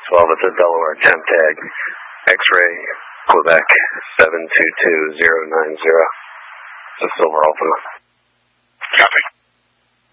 12 at the Delaware temp tag. X-ray, Quebec 722090. It's a Silver Alpha. Copy.